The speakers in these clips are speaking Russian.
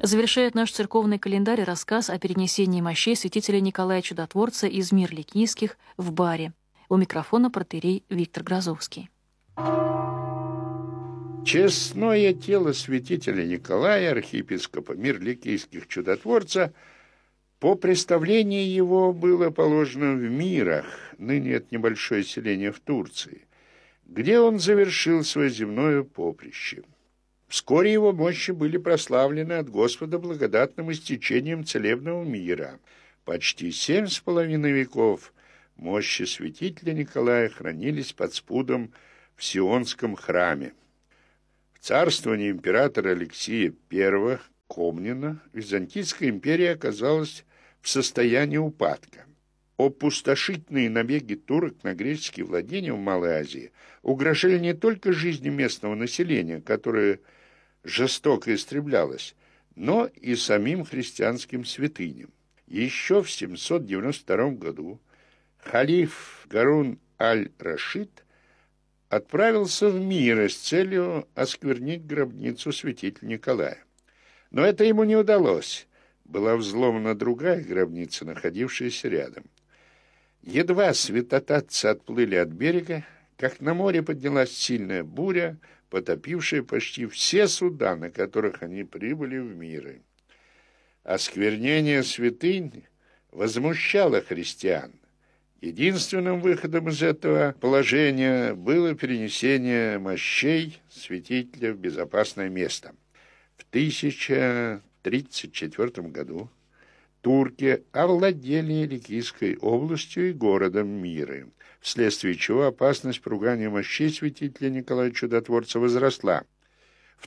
Завершает наш церковный календарь рассказ о перенесении мощей святителя Николая Чудотворца из Мир-Ликийских в Бари. У микрофона протоиерей Виктор Грозовский. Честное тело святителя Николая, архиепископа Мир-Ликийских Чудотворца, по представлению его было положено в Мирах, ныне это небольшое селение в Турции, где он завершил свое земное поприще. Вскоре его мощи были прославлены от Господа благодатным истечением целебного мира. Почти 7,5 веков мощи святителя Николая хранились под спудом в Сионском храме. В царствовании императора Алексия I Комнина Византийская империя оказалась в состоянии упадка. Опустошительные набеги турок на греческие владения в Малой Азии угрожали не только жизни местного населения, которое жестоко истреблялось, но и самим христианским святыням. Еще в 792 году халиф Гарун аль-Рашид отправился в Миры с целью осквернить гробницу святителя Николая. Но это ему не удалось. Была взломана другая гробница, находившаяся рядом. Едва святотатцы отплыли от берега, как на море поднялась сильная буря, потопившая почти все суда, на которых они прибыли в Миры. Осквернение святынь возмущало христиан. Единственным выходом из этого положения было перенесение мощей святителя в безопасное место. В 1034 году турки овладели Ликийской областью и городом Миры, вследствие чего опасность поругания мощей святителя Николая Чудотворца возросла. В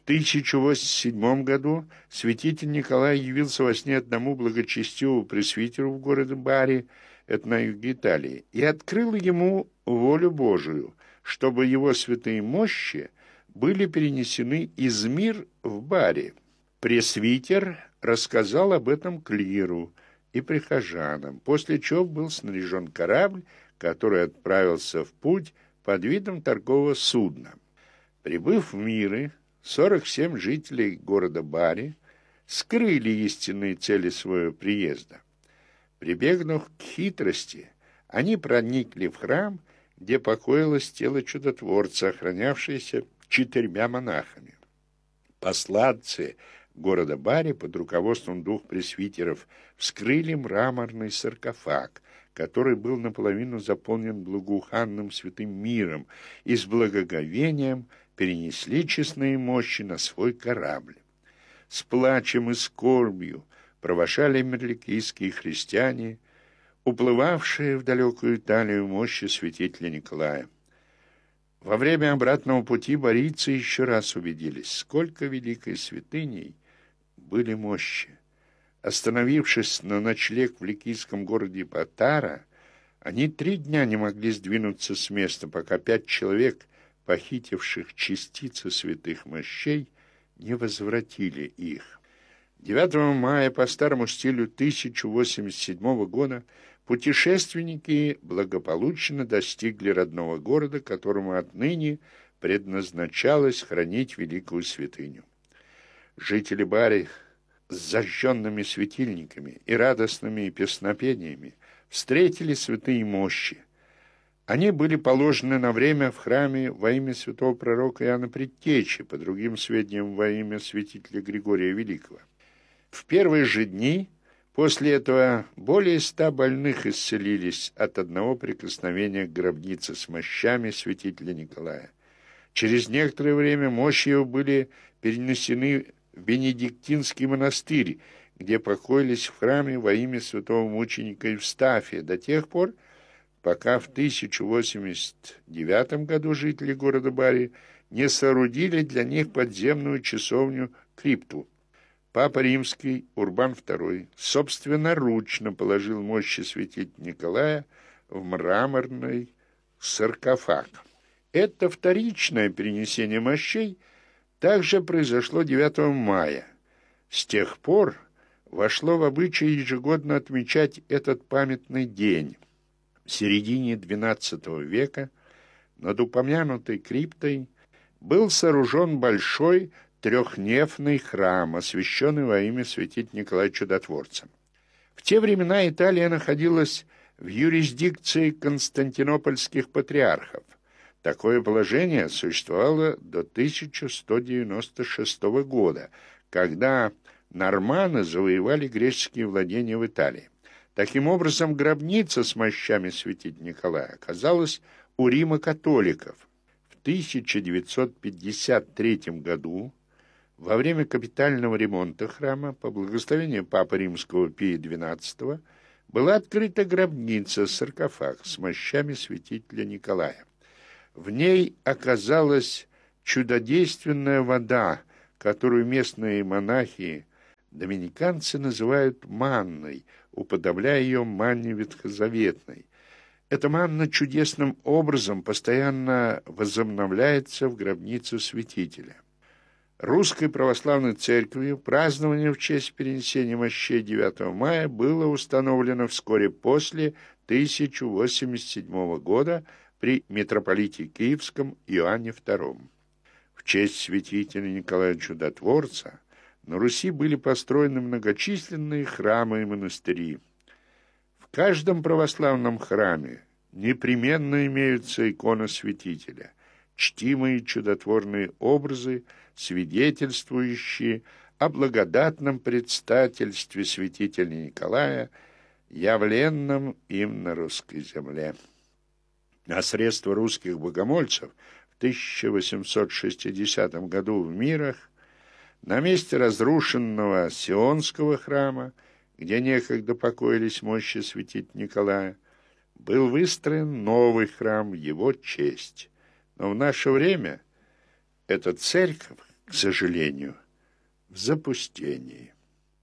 1087 году святитель Николай явился во сне одному благочестивому пресвитеру в городе Бари, это на юге Италии, и открыл ему волю Божию, чтобы его святые мощи были перенесены из Мир в Бари. Пресвитер рассказал об этом клиру и прихожанам, после чего был снаряжен корабль, который отправился в путь под видом торгового судна. Прибыв в Миры, 47 жителей города Бари скрыли истинные цели своего приезда. Прибегнув к хитрости, они проникли в храм, где покоилось тело чудотворца, охранявшееся 4 монахами. Посланцы города Бари под руководством 2 пресвитеров вскрыли мраморный саркофаг, который был наполовину заполнен благоуханным святым миром, и с благоговением перенесли честные мощи на свой корабль. С плачем и скорбью провожали мирликийские христиане, уплывавшие в далекую Италию мощи святителя Николая. Во время обратного пути барийцы еще раз убедились, сколько великой святыней были мощи. Остановившись на ночлег в ликийском городе Патара, они 3 дня не могли сдвинуться с места, пока 5 человек, похитивших частицы святых мощей, не возвратили их. 9 мая по старому стилю 1087 года путешественники благополучно достигли родного города, которому отныне предназначалось хранить великую святыню. Жители Бари с зажженными светильниками и радостными песнопениями встретили святые мощи. Они были положены на время в храме во имя святого пророка Иоанна Предтечи, по другим сведениям, во имя святителя Григория Великого. В первые же дни после этого более 100 больных исцелились от одного прикосновения к гробнице с мощами святителя Николая. Через некоторое время мощи его были перенесены в Бенедиктинский монастырь, где покоились в храме во имя святого мученика Евстафия до тех пор, пока в 1089 году жители города Бари не соорудили для них подземную часовню Крипту. Папа Римский Урбан II собственноручно положил мощи святителя Николая в мраморный саркофаг. Это вторичное перенесение мощей также произошло 9 мая. С тех пор вошло в обычай ежегодно отмечать этот памятный день. В середине XII века над упомянутой криптой был сооружен большой трехнефный храм, освященный во имя святителя Николая Чудотворца. В те времена Италия находилась в юрисдикции константинопольских патриархов. Такое положение существовало до 1196 года, когда норманы завоевали греческие владения в Италии. Таким образом, гробница с мощами святителя Николая оказалась у Рима-католиков. В 1953 году, во время капитального ремонта храма, по благословению Папы Римского Пия XII, была открыта гробница-саркофаг с мощами святителя Николая. В ней оказалась чудодейственная вода, которую местные монахи-доминиканцы называют манной, уподобляя ее манне ветхозаветной. Эта манна чудесным образом постоянно возобновляется в гробнице святителя. Русской православной церковью празднование в честь перенесения мощей 9 мая было установлено вскоре после 1087 года при митрополите Киевском Иоанне II. В честь святителя Николая Чудотворца на Руси были построены многочисленные храмы и монастыри. В каждом православном храме непременно имеются иконы святителя, чтимые чудотворные образы, свидетельствующие о благодатном предстательстве святителя Николая, явленном им на русской земле. А средства русских богомольцев в 1860 году в Мирах на месте разрушенного Сионского храма, где некогда покоились мощи святителя Николая, был выстроен новый храм в его честь. Но в наше время эта церковь, к сожалению, в запустении.